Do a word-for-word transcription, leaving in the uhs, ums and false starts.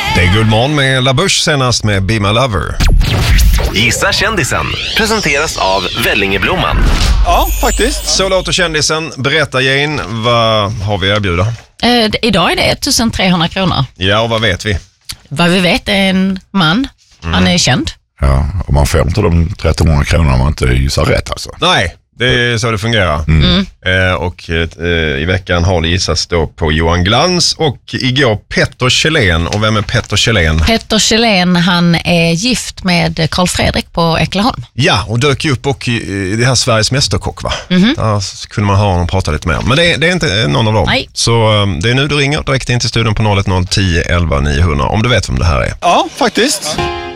Det är Guldmorgon med La Bush senast med Be My Lover. Gissa kändisen presenteras av Vellingeblomman. Ja, faktiskt. Så låter kändisen. Berätta Jane, vad har vi att erbjuda? Eh, idag är det ettusentrehundra kronor. Ja, och vad vet vi? Vad vi vet är en man. Mm. Han är känd. Ja, och man får inte de trettonhundra kronor om man inte gissar rätt alltså. Nej, det är så det fungerar. Mm. Eh, och eh, i veckan har det gissats då på Johan Glans och igår Petter Kjellén. Och vem är Petter Kjellén? Petter Kjellén, han är gift med Carl Fredrik på Äckleholm. Ja, och dök ju upp och i det här Sveriges Mästerkock, va? Mm-hmm. Där kunde man ha honom och prata lite mer. Men det är, det är inte någon av dem. Nej. Så det är nu du ringer direkt in till studion på noll ett noll tio elva niohundra om du vet vem det här är. Ja, faktiskt.